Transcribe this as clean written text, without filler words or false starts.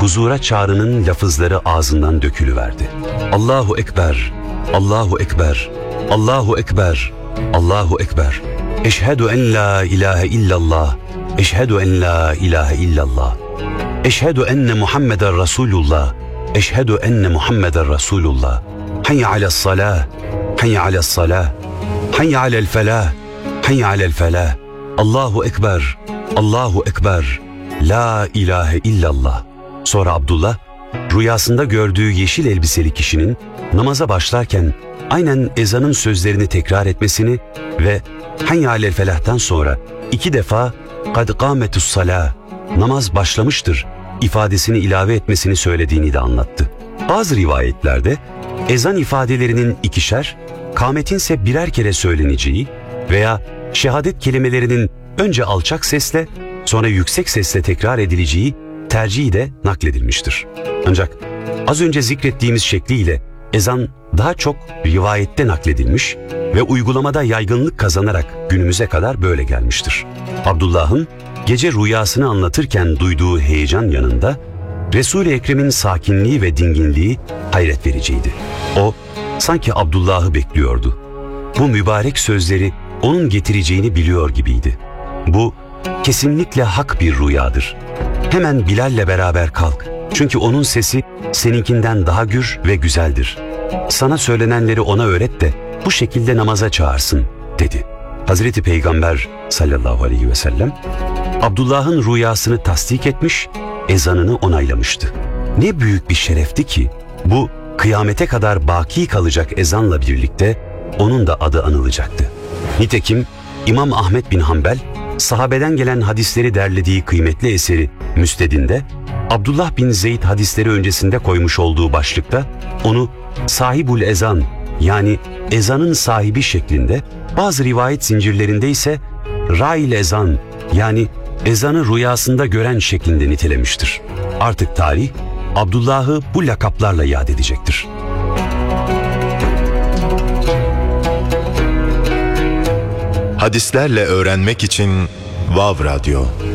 huzura çağrının lafızları ağzından dökülüverdi. Allahu Ekber, Allahu Ekber, Allahu Ekber, Allahu Ekber. Eşhedü en la ilahe illallah, eşhedü en la ilahe illallah. Eşhedü enne Muhammeden Resulullah, eşhedü enne Muhammeden Resulullah. Hayye alel salah, hayye alel salah, hayye alel felah, hayye alel felah. Allahu Ekber, Allahu Ekber, la ilahe illallah. Sonra Abdullah, rüyasında gördüğü yeşil elbiseli kişinin namaza başlarken aynen ezanın sözlerini tekrar etmesini ve hayye alel felah'tan sonra 2 defa kad kâmetus salah, namaz başlamıştır ifadesini ilave etmesini söylediğini de anlattı. Bazı rivayetlerde ezan ifadelerinin 2'şer, kâmetinse 1'er kere söyleneceği veya şehadet kelimelerinin önce alçak sesle sonra yüksek sesle tekrar edileceği tercihi de nakledilmiştir. Ancak az önce zikrettiğimiz şekliyle ezan daha çok rivayette nakledilmiş ve uygulamada yaygınlık kazanarak günümüze kadar böyle gelmiştir. Abdullah'ın gece rüyasını anlatırken duyduğu heyecan yanında Resul-i Ekrem'in sakinliği ve dinginliği hayret vericiydi. O sanki Abdullah'ı bekliyordu. Bu mübarek sözleri onun getireceğini biliyor gibiydi. Bu kesinlikle hak bir rüyadır. Hemen Bilal'le beraber kalk. Çünkü onun sesi seninkinden daha gür ve güzeldir. Sana söylenenleri ona öğret de bu şekilde namaza çağırsın dedi. Hazreti Peygamber sallallahu aleyhi ve sellem Abdullah'ın rüyasını tasdik etmiş, ezanını onaylamıştı. Ne büyük bir şerefti ki bu kıyamete kadar baki kalacak ezanla birlikte onun da adı anılacaktı. Nitekim İmam Ahmed bin Hanbel sahabeden gelen hadisleri derlediği kıymetli eseri Müsted'inde Abdullah bin Zeyd hadisleri öncesinde koymuş olduğu başlıkta onu sahibul ezan yani ezanın sahibi şeklinde, bazı rivayet zincirlerinde ise rail ezan yani ezanı rüyasında gören şeklinde nitelemiştir. Artık tarih Abdullah'ı bu lakaplarla yad edecektir. Hadislerle öğrenmek için Vav Radyo.